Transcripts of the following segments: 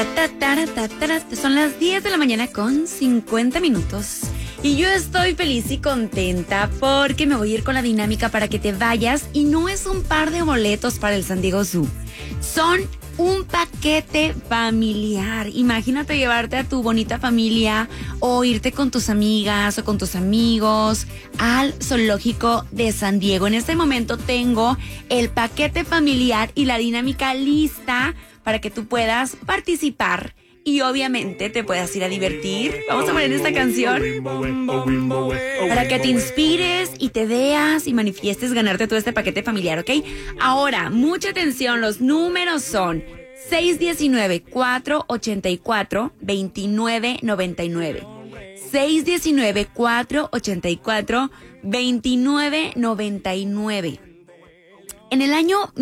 Son las 10 de la mañana con 50 minutos. Y yo estoy feliz y contenta porque me voy a ir con la dinámica para que te vayas. Y no es un par de boletos para el San Diego Zoo. Son un paquete familiar. Imagínate llevarte a tu bonita familia o irte con tus amigas o con tus amigos al zoológico de San Diego. En este momento tengo el paquete familiar y la dinámica lista para que tú puedas participar y obviamente te puedas ir a divertir. Vamos a poner esta canción para que te inspires y te veas y manifiestes ganarte todo este paquete familiar, ¿ok? Ahora, mucha atención, los números son 619-484-2999. 619-484-2999. En el año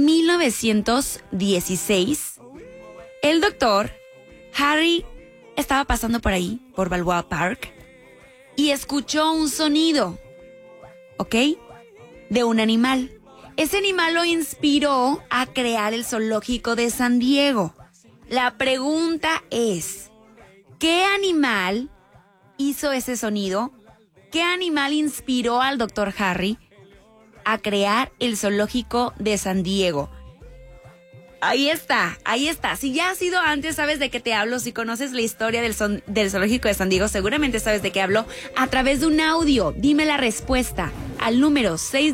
1916, el doctor Harry estaba pasando por ahí, por Balboa Park, y escuchó un sonido, ¿ok? De un animal. Ese animal lo inspiró a crear el zoológico de San Diego. La pregunta es, ¿qué animal hizo ese sonido? ¿Qué animal inspiró al doctor Harry a crear el zoológico de San Diego? Ahí está. Si ya has ido antes, sabes de qué te hablo. Si conoces la historia del zoológico de San Diego, seguramente sabes de qué hablo. A través de un audio, dime la respuesta al número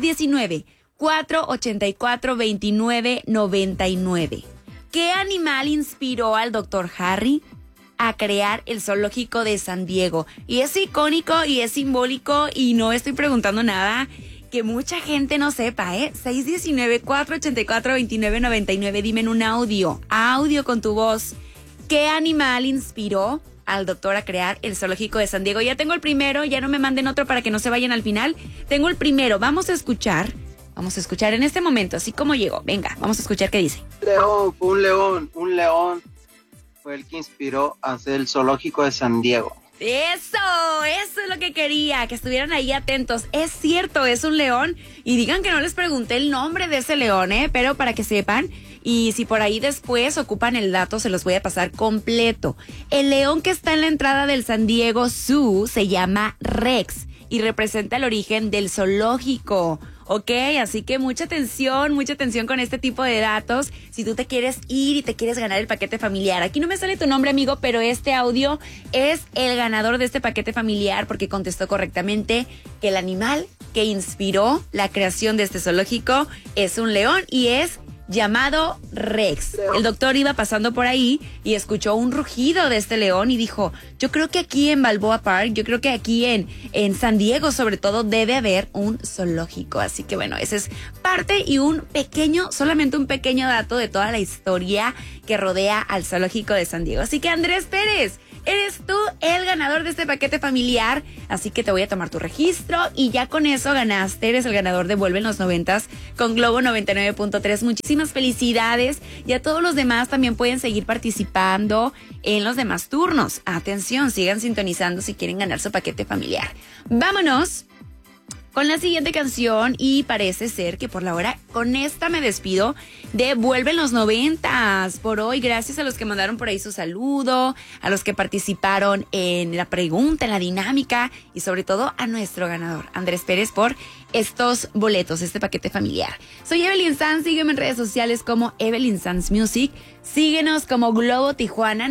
619-484-2999. ¿Qué animal inspiró al doctor Harry a crear el zoológico de San Diego? Y es icónico y es simbólico y no estoy preguntando nada que mucha gente no sepa, 619-484-2999. Dime en un audio con tu voz, ¿qué animal inspiró al doctor a crear el zoológico de San Diego? Ya tengo el primero, ya no me manden otro para que no se vayan al final. Tengo el primero, vamos a escuchar en este momento, así como llegó. Venga, vamos a escuchar qué dice. Un león fue el que inspiró a hacer el zoológico de San Diego. Eso es lo que quería, que estuvieran ahí atentos. Es cierto, es un león. Y digan que no les pregunté el nombre de ese león, pero para que sepan. Y si por ahí después ocupan el dato, se los voy a pasar completo. El león que está en la entrada del San Diego Zoo se llama Rex y representa el origen del zoológico. Ok, así que mucha atención con este tipo de datos. Si tú te quieres ir y te quieres ganar el paquete familiar. Aquí no me sale tu nombre, amigo, pero este audio es el ganador de este paquete familiar porque contestó correctamente que el animal que inspiró la creación de este zoológico es un león y es llamado Rex. El doctor iba pasando por ahí y escuchó un rugido de este león y dijo, yo creo que aquí en Balboa Park, yo creo que aquí en San Diego sobre todo debe haber un zoológico. Así que bueno, ese es parte y solamente un pequeño dato de toda la historia que rodea al zoológico de San Diego. Así que Andrés Pérez, eres tú el ganador de este paquete familiar, así que te voy a tomar tu registro y ya con eso ganaste, eres el ganador de Vuelve en los 90s con Globo 99.3. Muchísimas felicidades y a todos los demás también pueden seguir participando en los demás turnos. Atención, sigan sintonizando si quieren ganar su paquete familiar. Vámonos con la siguiente canción y parece ser que por la hora con esta me despido de Vuelve en los 90s por hoy. Gracias a los que mandaron por ahí su saludo, a los que participaron en la pregunta, en la dinámica y sobre todo a nuestro ganador, Andrés Pérez, por estos boletos, este paquete familiar. Soy Evelyn Sanz, sígueme en redes sociales como Evelyn Sanz Music, síguenos como Globo Tijuana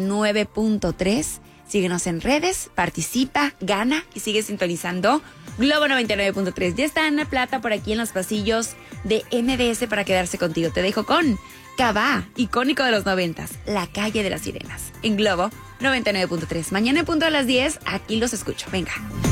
99.3. Síguenos en redes, participa, gana y sigue sintonizando Globo 99.3. Ya está Ana Plata por aquí en los pasillos de MBS para quedarse contigo. Te dejo con Cabá, icónico de los 90s, La Calle de las Sirenas, en Globo 99.3. Mañana en punto a las 10, aquí los escucho. Venga.